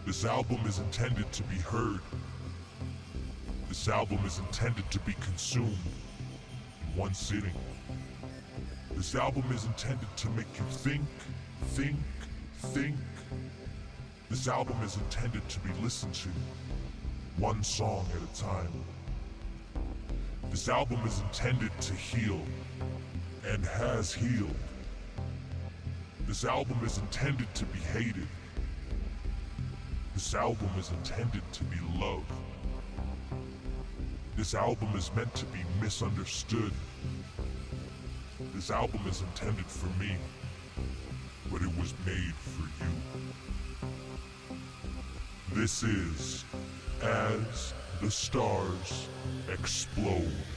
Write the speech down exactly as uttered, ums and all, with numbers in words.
This album is intended to be heard. This album is intended to be consumed in one sitting. This album is intended to make you think, think, think. This album is intended to be listened to, one song at a time. This album is intended to heal, and has healed. This album is intended to be hated. This album is intended to be loved. This album is meant to be misunderstood. This album is intended for me, but it was made for you. This is As the Stars Explode.